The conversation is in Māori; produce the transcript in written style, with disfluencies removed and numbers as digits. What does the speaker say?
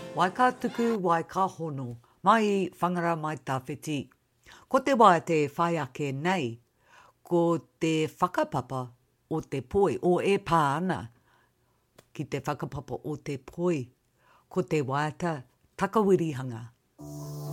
Wai ka tuku, wai ka hono, mai whangara mai tawhiti. Ko te wai te whai ake nei, ko te whakapapa o te poi, o e pāna ki te whakapapa o te poi, ko te waiata takawiririhanga.